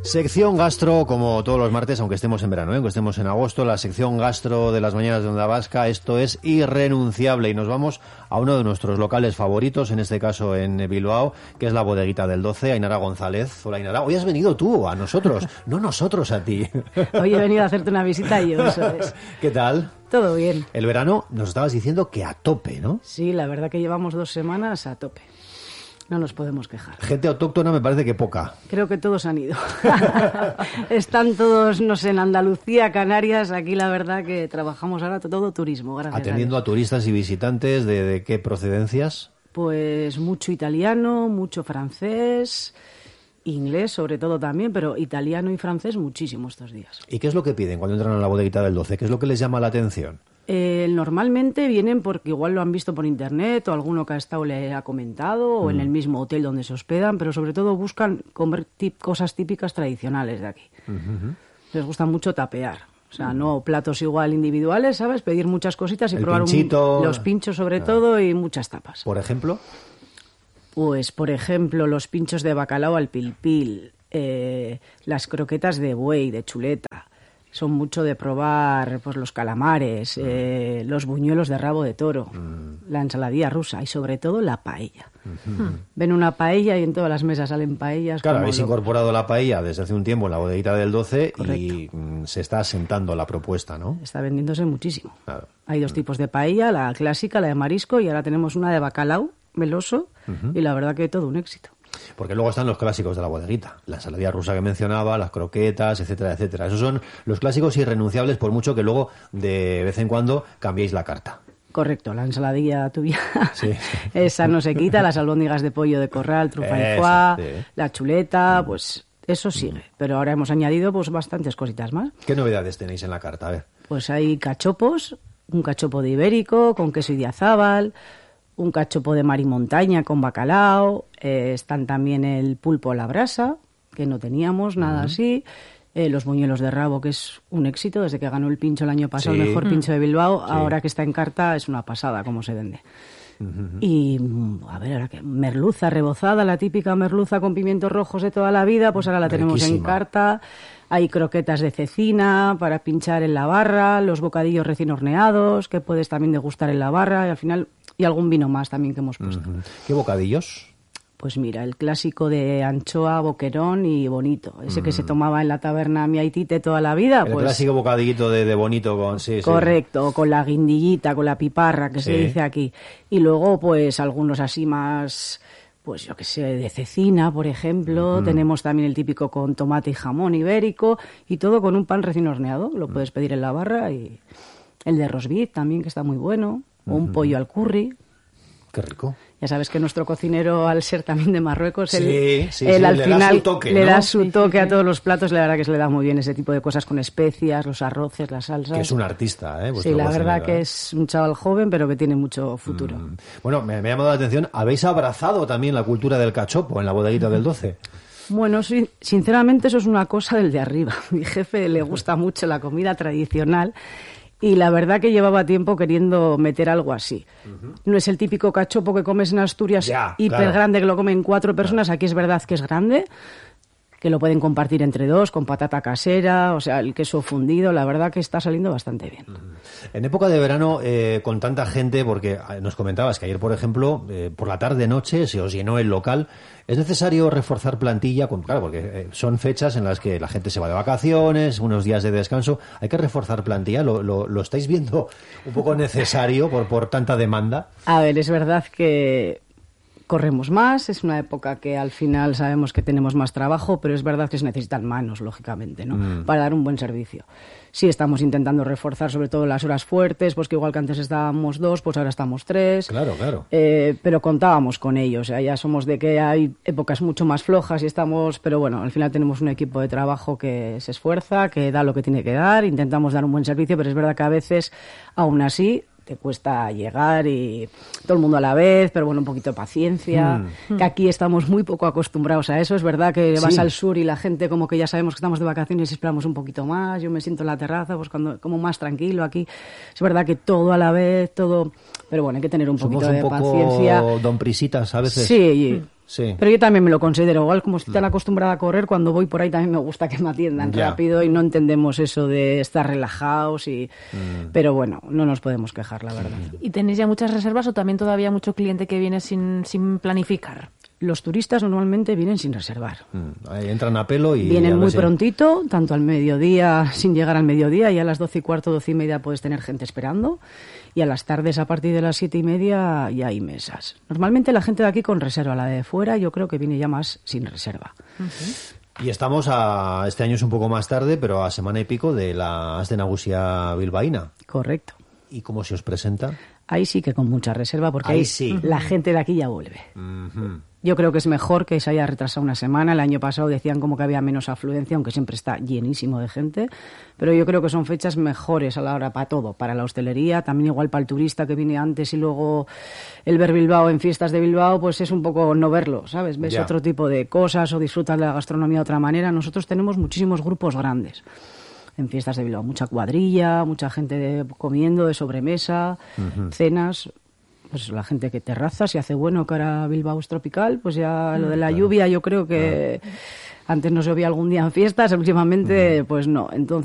Sección gastro, como todos los martes, aunque estemos en verano, aunque estemos en agosto, la sección gastro de las mañanas de Onda Vasca, esto es irrenunciable y nos vamos a uno de nuestros locales favoritos, en este caso en Bilbao, que es la Bodeguita del 12, Ainara González. Hola Ainara, hoy has venido tú a nosotros, no nosotros a ti. Hoy he venido a hacerte una visita yo, eso es. ¿Qué tal? Todo bien. El verano nos estabas diciendo que a tope, ¿no? Sí, la verdad que llevamos 2 semanas a tope. No nos podemos quejar. Gente autóctona me parece que poca. Creo que todos han ido. Están todos, no sé, en Andalucía, Canarias. Aquí la verdad que trabajamos ahora todo turismo, gracias Atendiendo a turistas y visitantes, ¿de qué procedencias? Pues mucho italiano, mucho francés, inglés sobre todo también, pero italiano y francés muchísimo estos días. ¿Y qué es lo que piden cuando entran a la Bodeguita del 12? ¿Qué es lo que les llama la atención? Normalmente vienen porque igual lo han visto por internet o alguno que ha estado le ha comentado o en el mismo hotel donde se hospedan, pero sobre todo buscan comer cosas típicas tradicionales de aquí. Uh-huh. Les gusta mucho tapear, o sea, no platos igual individuales, ¿sabes? Pedir muchas cositas y probar los pinchos sobre todo y muchas tapas. ¿Por ejemplo? Pues, por ejemplo, los pinchos de bacalao al pilpil, las croquetas de buey, de chuleta. Son mucho de probar pues los calamares, los buñuelos de rabo de toro, la ensaladilla rusa y sobre todo la paella. Ven una paella y en todas las mesas salen paellas. Claro, habéis incorporado la paella desde hace un tiempo en la Bodeguita del 12. Correcto. Y se está asentando la propuesta, ¿no? Está vendiéndose muchísimo. Claro. Hay 2 tipos de paella, la clásica, la de marisco, y ahora tenemos una de bacalao meloso y la verdad que todo un éxito. Porque luego están los clásicos de la bodeguita, la ensaladilla rusa que mencionaba, las croquetas, etcétera, etcétera. Esos son los clásicos irrenunciables, por mucho que luego de vez en cuando cambiéis la carta. Correcto, la ensaladilla tuya, sí. Esa no se quita, las albóndigas de pollo de corral, trufa y foie, sí. La chuleta, pues eso sigue. Pero ahora hemos añadido pues bastantes cositas más. ¿Qué novedades tenéis en la carta? A ver. Pues hay cachopos, un cachopo de ibérico con queso idiazábal, un cachopo de mar y montaña con bacalao, están también el pulpo a la brasa, que no teníamos, nada así, los buñuelos de rabo, que es un éxito, desde que ganó el pincho el año pasado, sí. El mejor pincho de Bilbao, sí. Ahora que está en carta es una pasada cómo se vende. Y, a ver, ahora que merluza rebozada, la típica merluza con pimientos rojos de toda la vida, pues ahora la tenemos en carta. Hay croquetas de cecina para pinchar en la barra, los bocadillos recién horneados, que puedes también degustar en la barra, y al final... Y algún vino más también que hemos puesto. ¿Qué bocadillos? Pues mira, el clásico de anchoa, boquerón y bonito. Ese que se tomaba en la taberna Mi Aitite toda la vida. El pues, clásico bocadillito de bonito con... Sí, correcto, sí. Con la guindillita, con la piparra, que se dice aquí. Y luego, pues, algunos así más... Pues yo que sé, de cecina, por ejemplo. Tenemos también el típico con tomate y jamón ibérico. Y todo con un pan recién horneado. Lo puedes pedir en la barra. Y el de rosbif también, que está muy bueno. O un pollo al curry. Qué rico. Ya sabes que nuestro cocinero, al ser también de Marruecos, él al le final da su toque, le ¿no? da su toque a todos los platos. La verdad que se le da muy bien ese tipo de cosas con especias, los arroces, las salsas. Que es un artista, ¿eh? Sí, la verdad que es un chaval joven, pero que tiene mucho futuro. Bueno, me ha llamado la atención. Habéis abrazado también la cultura del cachopo en la Bodeguita del 12. Bueno, sí, sinceramente eso es una cosa del de arriba. Mi jefe le gusta mucho la comida tradicional. Y la verdad que llevaba tiempo queriendo meter algo así. No es el típico cachopo que comes en Asturias hiper grande, que lo comen 4 personas. Aquí es verdad que es grande, que lo pueden compartir entre 2, con patata casera, o sea, el queso fundido. La verdad que está saliendo bastante bien. En época de verano, con tanta gente, porque nos comentabas que ayer, por ejemplo, por la tarde-noche se os llenó el local. ¿Es necesario reforzar plantilla? Claro, porque son fechas en las que la gente se va de vacaciones, unos días de descanso. ¿Hay que reforzar plantilla? ¿Lo estáis viendo un poco necesario por tanta demanda? A ver, es verdad que corremos más, es una época que al final sabemos que tenemos más trabajo, pero es verdad que se necesitan manos, lógicamente, ¿no? Para dar un buen servicio. Sí, estamos intentando reforzar sobre todo las horas fuertes, pues que igual que antes estábamos 2, pues ahora estamos 3. Claro, claro. Pero contábamos con ellos, o sea, ya somos de que hay épocas mucho más flojas y estamos, pero bueno, al final tenemos un equipo de trabajo que se esfuerza, que da lo que tiene que dar, intentamos dar un buen servicio, pero es verdad que a veces, aún así, te cuesta llegar y todo el mundo a la vez, pero bueno, un poquito de paciencia, que aquí estamos muy poco acostumbrados a eso. Es verdad que vas al sur y la gente como que ya sabemos que estamos de vacaciones y esperamos un poquito más. Yo me siento en la terraza pues cuando como más tranquilo aquí. Es verdad que todo a la vez, todo... Pero bueno, hay que tener un poquito de paciencia. Somos un poco don prisitas a veces. Sí, Sí. Pero yo también me lo considero. Igual como estoy tan acostumbrada a correr, cuando voy por ahí también me gusta que me atiendan rápido y no entendemos eso de estar relajados. Pero bueno, no nos podemos quejar, la verdad. ¿Y tenéis ya muchas reservas o también todavía mucho cliente que viene sin planificar? Los turistas normalmente vienen sin reservar. Ahí entran a pelo y... Vienen muy prontito, tanto al mediodía, sin llegar al mediodía, y a las 12:15, 12:30 puedes tener gente esperando. Y a las tardes, a partir de las 7:30, ya hay mesas. Normalmente la gente de aquí con reserva, la de fuera yo creo que viene ya más sin reserva. Y estamos este año es un poco más tarde, pero a semana y pico de la Aste Nagusia bilbaína. Correcto. ¿Y cómo se os presenta? Ahí sí que con mucha reserva, porque ahí sí. La gente de aquí ya vuelve. Yo creo que es mejor que se haya retrasado una semana. El año pasado decían como que había menos afluencia, aunque siempre está llenísimo de gente. Pero yo creo que son fechas mejores a la hora para todo, para la hostelería, también igual para el turista que viene antes y luego el ver Bilbao en fiestas de Bilbao, pues es un poco no verlo, ¿sabes? Ves otro tipo de cosas o disfrutas de la gastronomía de otra manera. Nosotros tenemos muchísimos grupos grandes en fiestas de Bilbao, mucha cuadrilla, mucha gente comiendo de sobremesa, cenas. Pues la gente que terraza, si hace bueno que ahora Bilbao es tropical, pues ya lo de la lluvia yo creo que antes no se llovía algún día en fiestas, últimamente pues no. Entonces